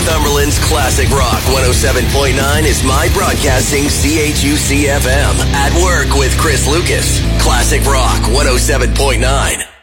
Northumberland's Classic Rock 107.9 is My Broadcasting CHUC-FM. At Work with Chris Lucas. Classic Rock 107.9.